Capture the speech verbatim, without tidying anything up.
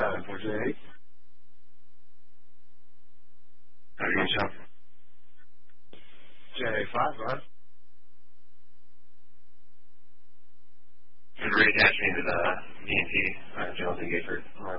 seven four zero eight. How are you doing, Sean? J five, go ahead. Reattach me to the D and T, uh, Jones and Gayford.